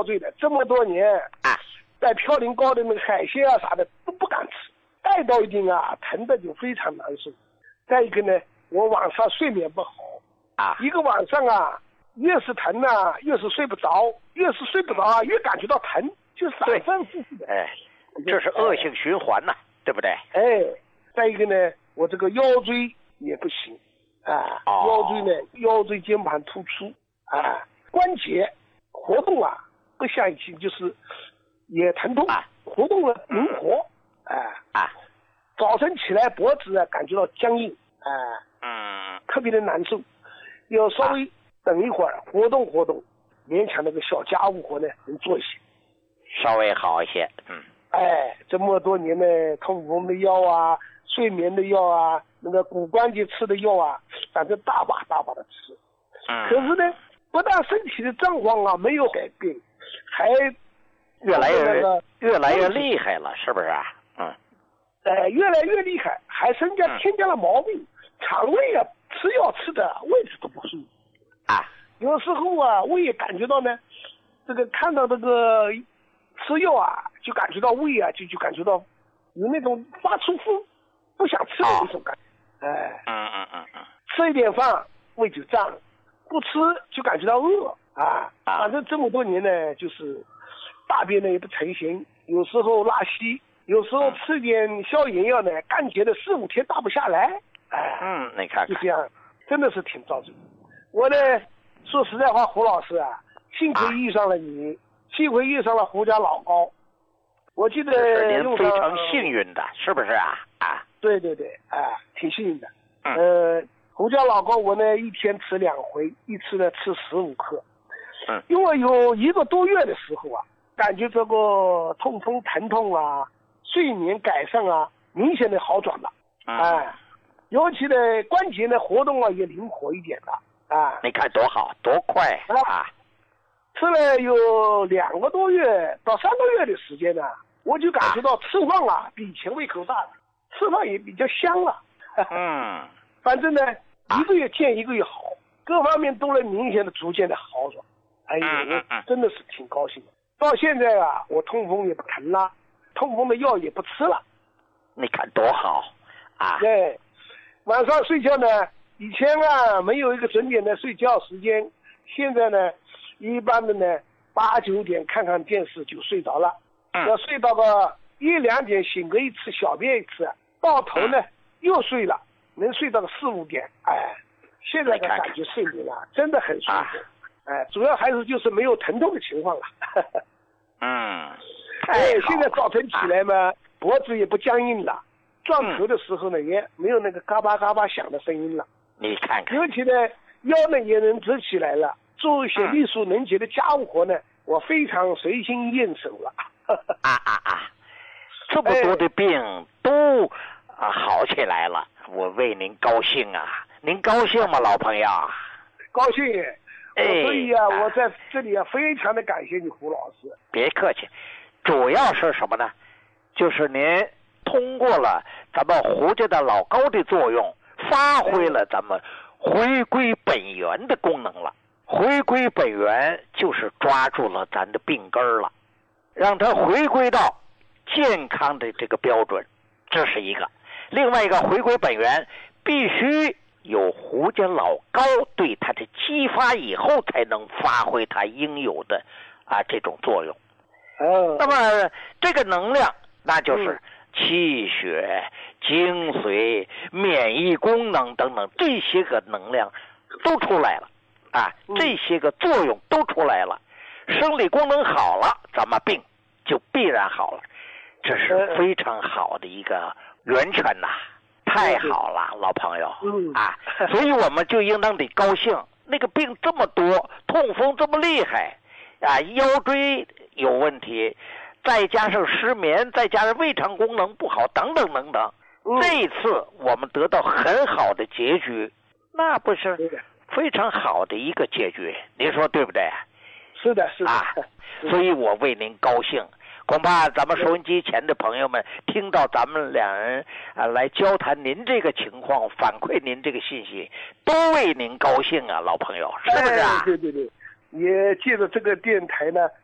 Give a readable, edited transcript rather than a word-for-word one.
腰椎的，这么多年啊， 在嘌呤高的那个海鲜啊啥的都不敢吃，带到一定啊疼的就非常难受。再一个呢，我晚上睡眠不好啊， 一个晚上啊越是疼啊越是睡不着，越是睡不着啊越感觉到疼，就反反复复的。 哎，这是恶性循环呐，对不对？ 哎，再一个呢，我这个腰椎也不行啊，腰椎呢，腰椎间盘突出啊，关节活动啊不像以前就是也疼痛，活动了灵活啊，早晨起来脖子啊感觉到僵硬特别的难受，要稍微等一会儿活动活动，勉强那个小家务活呢能做一些， 稍微好一些。 哎，这么多年呢，痛风的药啊，睡眠的药啊，那个骨关节吃的药啊，反正大把大把的吃。可是呢，不但身体的状况啊没有改变，还越来越厉害了，是不是啊？ 越来越厉害，还添加了毛病，肠胃啊吃药吃的位置都不舒服啊。 有时候啊，我也感觉到呢，这个看到这个吃药啊，就感觉到胃啊，就感觉到有那种发出不想吃的那种感觉。吃一点饭胃就胀，不吃就感觉到饿反正这么多年呢，就是大便呢也不成形，有时候拉稀，有时候吃点消炎药呢，干结的4-5天大不下来。 你看看， 就这样，真的是挺遭罪。我呢，说实在话，胡老师啊，幸亏遇上了你，幸亏遇上了胡家老高。我记得您非常幸运的，是不是啊？ 对，挺幸运的。胡家老高，我呢一天吃2回，一次呢吃15克。因为有1个多月的时候啊，感觉这个痛风疼痛啊，睡眠改善啊，明显的好转了。尤其呢关节呢活动啊也灵活一点了你看多好多快吃了有2个多月到3个月的时间呢，我就感觉到吃饭啊比以前胃口大了，吃饭也比较香了。反正呢1个月见1个月好，各方面都能明显的逐渐的好转。我真的是挺高兴的。到现在啊，我痛风也不疼了，痛风的药也不吃了。 你看多好对，晚上睡觉呢，以前啊没有一个准点的睡觉时间，现在呢一般的呢8-9点看看电视就睡着了。要睡到个1-2点醒个1次小便1次，到头呢又睡了，能睡到个4-5点。现在的感觉睡眠啊真的很舒服。主要还是就是没有疼痛的情况了。现在早晨起来嘛，脖子也不僵硬了，撞头的时候呢也没有那个嘎巴嘎巴响的声音了。 你看看， 尤其呢腰呢也能直起来了，做一些力所能及的家务活呢，我非常随心应手了。 这么多的病都好起来了，我为您高兴啊！您高兴吗，老朋友？ 高兴。所以啊，我在这里啊非常的感谢你，胡老师。 别客气，主要是什么呢？就是您通过了咱们胡家的老高的作用，发挥了咱们回归本源的功能了。回归本源就是抓住了咱的病根了，让它回归到健康的这个标准，这是一个。另外一个回归本源必须有胡家老高对它的激发以后，才能发挥它应有的这种作用。那么这个能量那就是气血、精髓、免疫功能等等，这些个能量都出来了这些个作用都出来了，生理功能好了，咱们病就必然好了。这是非常好的一个源泉太好了，老朋友所以我们就应当得高兴。那个病这么多，痛风这么厉害腰椎有问题，再加上失眠，再加上胃肠功能不好，等等等等。这一次我们得到很好的结局，那不是非常好的一个结局，您说对不对？ 是的，是的所以我为您高兴。恐怕咱们收音机前的朋友们听到咱们两人来交谈您这个情况，反馈您这个信息，都为您高兴老朋友，是不是对，也借着这个电台呢，